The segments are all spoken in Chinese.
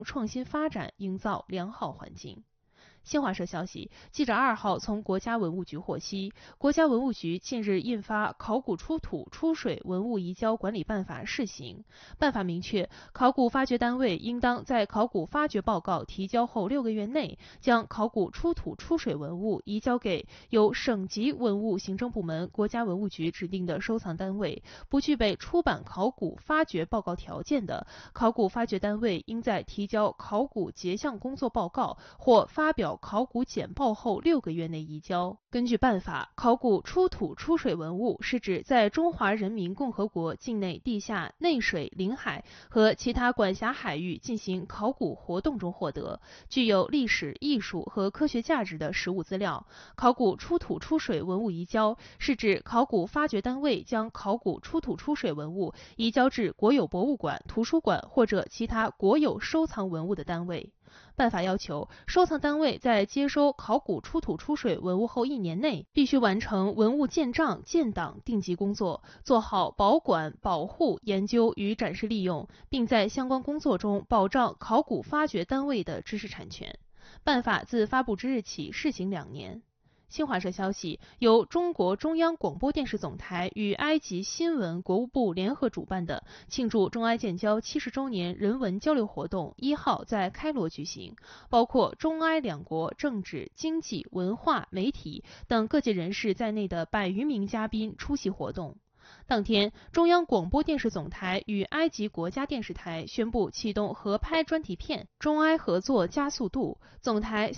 创新发展营造良好环境。新华社消息，记者2号从国家文物局获悉，国家文物局近日印发《考古出土出水文物移交管理办法（试行）》。办法明确，考古发掘单位应当在考古发掘报告提交后6个月内，将考古出土出水文物移交给由省级文物行政部门国家文物局指定的收藏单位。不具备出版考古发掘报告条件的，考古发掘单位应在提交考古结项工作报告或发表考古简报后6个月内移交。根据办法，考古出土出水文物是指在中华人民共和国境内地下、内水、领海和其他管辖海域进行考古活动中获得，具有历史、艺术和科学价值的实物资料。考古出土出水文物移交是指考古发掘单位将考古出土出水文物移交至国有博物馆、图书馆或者其他国有收藏文物的单位。办法要求，收藏单位在接收考古出土出水文物后1年内，必须完成文物建账、建档、定级工作，做好保管、保护、研究与展示利用，并在相关工作中保障考古发掘单位的知识产权。办法自发布之日起试行2年。新华社消息，由中国中央广播电视总台与埃及新闻国务部联合主办的庆祝中埃建交70周年人文交流活动1号在开罗举行，包括中埃两国政治、经济、文化、媒体等各界人士在内的100余名嘉宾出席活动。当天，中央广播电视总台与埃及国家电视台宣布启动合拍专题片《中埃合作加速度》，总台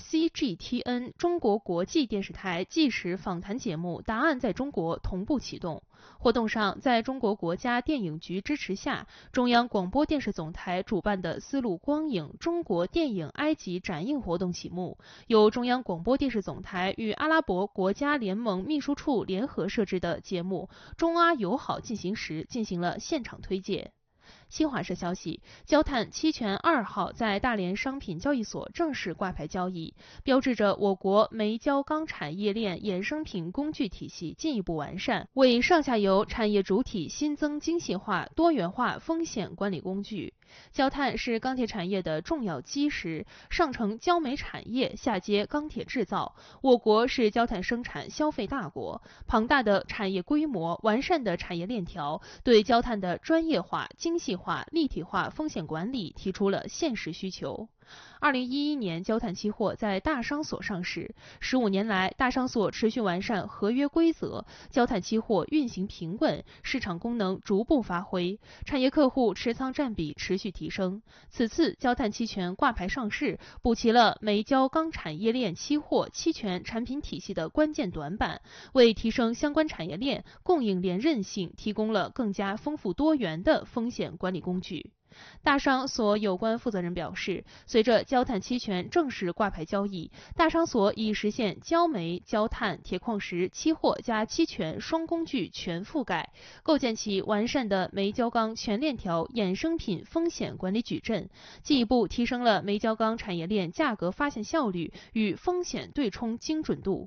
CGTN 中国国际电视台纪实访谈节目《答案在中国》同步启动。活动上，在中国国家电影局支持下，中央广播电视总台主办的丝路光影中国电影埃及展映活动启幕，由中央广播电视总台与阿拉伯国家联盟秘书处联合设置的节目《中阿友好进行时》进行了现场推介。新华社消息，焦炭期权2号在大连商品交易所正式挂牌交易，标志着我国煤焦钢产业链衍生品工具体系进一步完善，为上下游产业主体新增精细化、多元化风险管理工具。焦炭是钢铁产业的重要基石，上承焦煤产业，下接钢铁制造。我国是焦炭生产消费大国，庞大的产业规模、完善的产业链条，对焦炭的专业化、精细化、立体化风险管理提出了现实需求。2011年，焦炭期货在大商所上市，15年来，大商所持续完善合约规则，焦炭期货运行平稳，市场功能逐步发挥，产业客户持仓占比持续提升。此次焦炭期权挂牌上市，补齐了煤焦钢产业链期货期权产品体系的关键短板，为提升相关产业链供应链韧性提供了更加丰富多元的风险管理工具。大商所有关负责人表示，随着焦炭期权正式挂牌交易，大商所已实现焦煤、焦炭、铁矿石期货加期权双工具全覆盖，构建起完善的煤焦钢全链条衍生品风险管理矩阵，进一步提升了煤焦钢产业链价格发现效率与风险对冲精准度。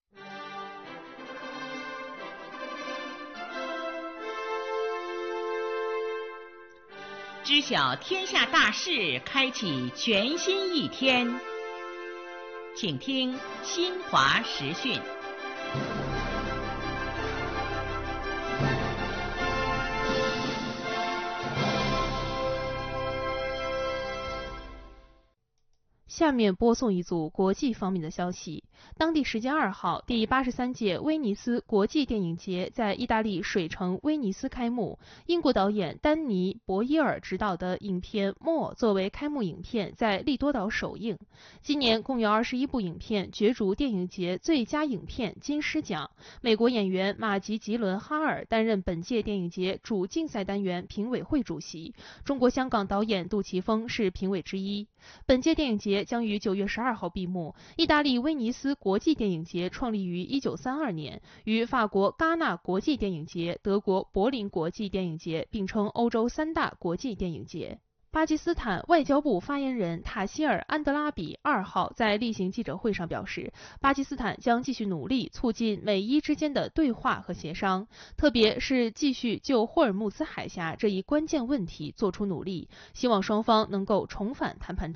知晓天下大事，开启全新一天。请听新华时讯。 下面播送一组国际方面的消息。当地时间2号，第83届威尼斯国际电影节在意大利水城威尼斯开幕。英国导演丹尼·博伊尔执导的影片《默》作为开幕影片在利多岛首映。今年共有21部影片角逐电影节最佳影片金狮奖。美国演员马吉·吉伦哈尔担任本届电影节主竞赛单元评委会主席。中国香港导演杜琪峰是评委之一。本届电影节将于9月12号闭幕。意大利威尼斯国际电影节创立于1932年，与法国戛纳国际电影节、德国柏林国际电影节并称欧洲3大国际电影节。 巴基斯坦外交部发言人塔希尔·安德拉比2号在例行记者会上表示，巴基斯坦将继续努力促进美伊之间的对话和协商，特别是继续就霍尔木兹海峡这一关键问题做出努力，希望双方能够重返谈判桌。